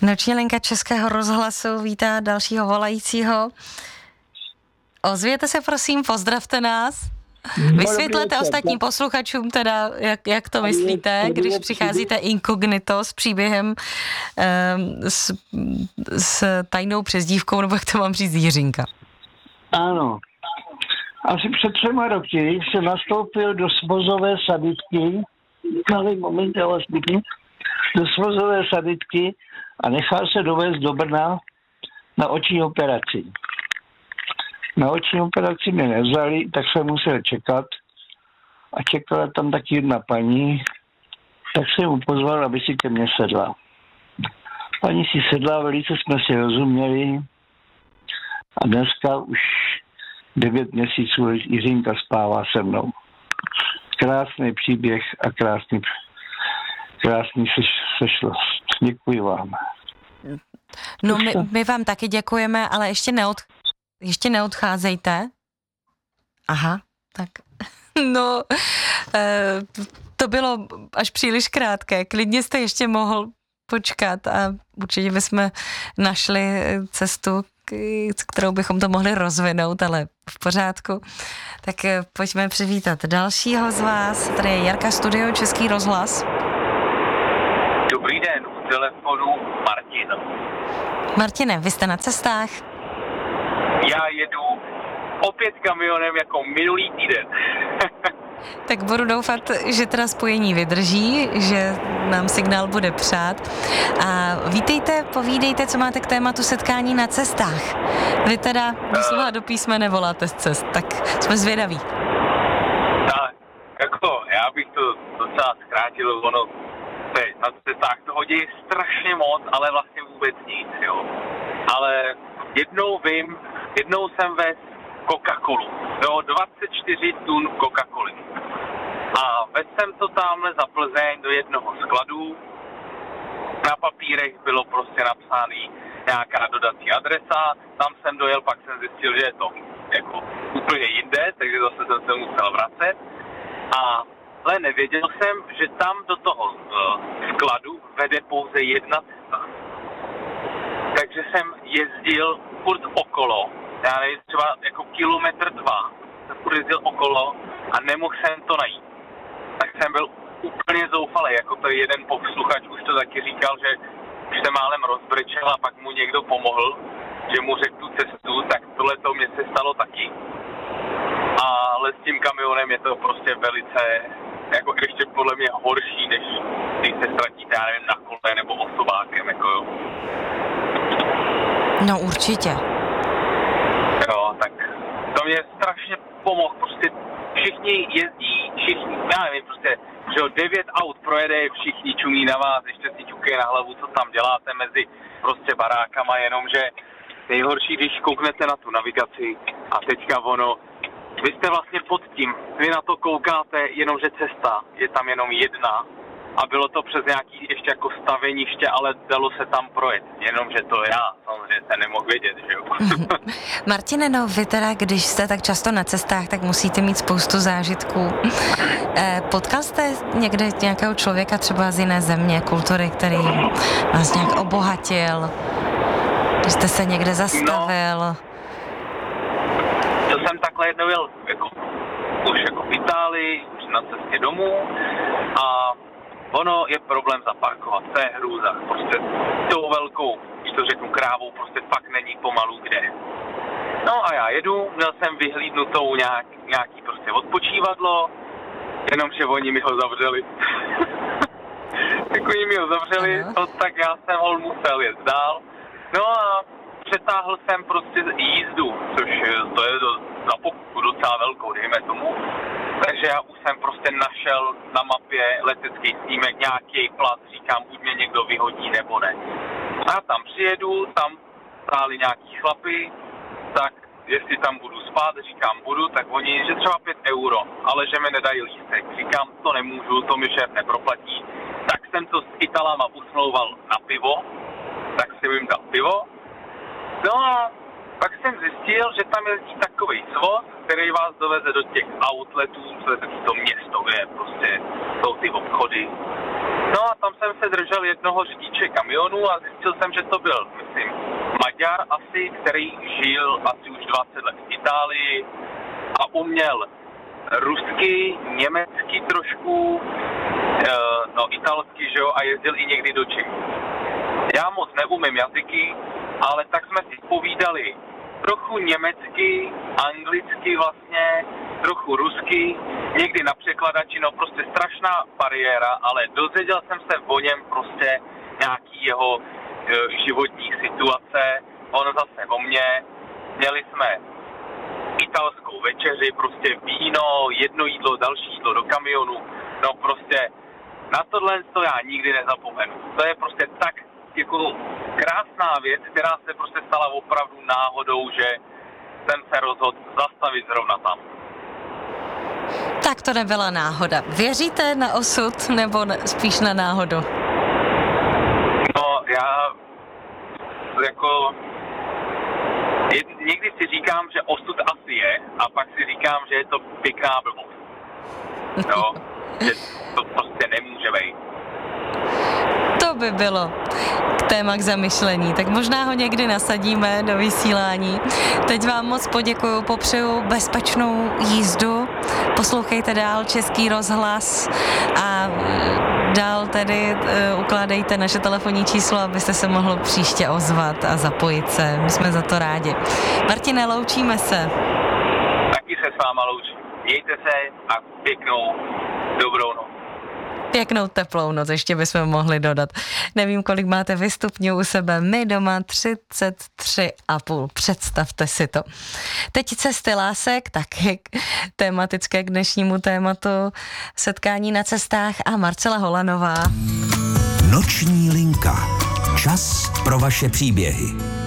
Noční linka Českého rozhlasu vítá dalšího volajícího. Ozvěte se prosím, pozdravte nás. Vysvětlete ostatním posluchačům teda, jak to myslíte, když přicházíte inkognito s příběhem s tajnou přezdívkou, nebo jak to mám říct, Jiřinka. Ano. Asi před 3 roky jsem nastoupil do svozové sanitky, do svozové sanitky a nechal se dovést do Brna na oční operaci. Na oční operaci mě nevzali, tak jsem musel čekat a čekala tam taky jedna paní, tak jsem mu pozval, aby si ke mně sedla. Paní si sedla, velice jsme si rozuměli a dneska už 9 měsíců Jiřinka spává se mnou. Krásný příběh a krásný sešlost. Děkuji vám. No my vám taky děkujeme, ale ještě neodcházejte. Aha, tak. No, to bylo až příliš krátké. Klidně jste ještě mohl počkat a určitě bychom našli cestu, kterou bychom to mohli rozvinout, ale v pořádku. Tak pojďme přivítat dalšího z vás. Tady je Jarka Studio, Český rozhlas. Dobrý den, u telefonu Martin. Martine, vy jste na cestách? Já jedu opět kamionem jako minulý týden. Tak budu doufat, že teda spojení vydrží, že nám signál bude přát. A vítejte, povídejte, co máte k tématu setkání na cestách. Vy teda doslova do písmene voláte z cest, tak jsme zvědaví. Tak, jako, já bych to docela zkrátil, ono na cestách toho děje strašně moc, ale vlastně vůbec nic, jo. Ale jednou jsem vez Coca-Colu, jo, 24 tun Coca-Coly. A vez jsem to tamhle za Plzeň do jednoho skladu. Na papírech bylo prostě napsaný nějaká dodací adresa, tam jsem dojel, pak jsem zjistil, že je to jako úplně jinde, takže zase jsem se musel vracet. Ale nevěděl jsem, že tam do toho skladu vede pouze jedna cesta. Takže jsem jezdil furt okolo, já nevím, třeba jako 1,2 kilometru, jsem furt jezdil okolo a nemohl jsem to najít. Tak jsem byl úplně zoufalý, jako to jeden posluchač už to taky říkal, že už se málem rozbrečel a pak mu někdo pomohl, že mu řekl tu cestu, tak tohle to mě se stalo taky. Ale s tím kamionem je to prostě velice, jako ještě podle mě horší, než když se ztratíte, já nevím, na kole nebo osobákem, jako jo. No určitě. Jo, tak to mě strašně pomohl, prostě všichni jezdí, já nevím, prostě, že 9 aut projede, všichni čumí na vás, ještě si ťukají na hlavu, co tam děláte mezi prostě barákama, jenomže nejhorší, když kouknete na tu navigaci a teďka ono, vy jste vlastně pod tím, vy na to koukáte, jenomže cesta je tam jenom jedna a bylo to přes nějaký ještě jako staveniště, ale dalo se tam projet, jenomže to já samozřejmě se nemohl vědět, že jo. Martine, no vy teda, když jste tak často na cestách, tak musíte mít spoustu zážitků. Potkal jste někde nějakého člověka třeba z jiné země, kultury, který vás nějak obohatil? Když jste se někde zastavil? No. To jsem takhle jednou jel už jako v Itálii, už na cestě domů a ono je problém zaparkovat, to je hrůza, prostě tou velkou, když to řeknu krávou, prostě fakt není pomalu kde. No a já jedu, měl jsem vyhlídnutou nějaký prostě odpočívadlo, jenomže oni mi ho zavřeli. Jak oni mi ho zavřeli, no, tak já jsem ho musel jet dál. No a přetáhl jsem prostě jízdu, což to je za pokutu docela velkou, dejme tomu. Takže já už jsem prostě našel na mapě letecký snímek, nějaký plat, říkám, buď mě někdo vyhodí nebo ne. A tam přijedu, tam stáli nějaký chlapy, tak jestli tam budu spát, říkám budu, tak oni, že třeba 5 euro, ale že mi nedají lístek. Říkám, to nemůžu, to mi šéf neproplatí. Tak jsem to s Italama usmlouval na pivo, tak jsem jim dal pivo. No a pak jsem zjistil, že tam jezdí takový svoz, který vás doveze do těch outletů, to je to město, kde prostě jsou ty obchody. No a tam jsem se držel jednoho řidiče kamionu a zjistil jsem, že to byl, myslím, Maďar asi, který žil asi už 20 let v Itálii a uměl rusky, německy trošku, italsky, že jo, a jezdil i někdy do Čech. Já moc neumím jazyky, ale tak jsme si povídali trochu německy, anglicky vlastně, trochu rusky, někdy na překladači, no prostě strašná bariéra, ale dozvěděl jsem se o něm prostě nějaký jeho životní situace, on zase o mně, měli jsme italskou večeři, prostě víno, jedno jídlo, další jídlo do kamionu, no prostě na tohle to já nikdy nezapomenu. To je prostě tak jako krásná věc, která se prostě stala opravdu náhodou, že jsem se rozhodl zastavit zrovna tam. Tak to nebyla náhoda. Věříte na osud nebo spíš na náhodu? No, já jako někdy si říkám, že osud asi je a pak si říkám, že je to pěkná blbost. Jo, že to prostě nemůže být. To by bylo téma k zamyšlení, tak možná ho někdy nasadíme do vysílání. Teď vám moc poděkuju, popřeju bezpečnou jízdu, poslouchejte dál Český rozhlas a dál tedy ukládejte naše telefonní číslo, abyste se mohl příště ozvat a zapojit se. My jsme za to rádi. Martine, loučíme se. Taky se s váma loučím. Mějte se a pěknou dobrou noc. Pěknou teplou noc, ještě bychom mohli dodat. Nevím, kolik máte vy stupňů u sebe, my doma 33,5, představte si to. Teď cesty lásek, taky tematické k dnešnímu tématu, setkání na cestách a Marcela Holanová. Noční linka. Čas pro vaše příběhy.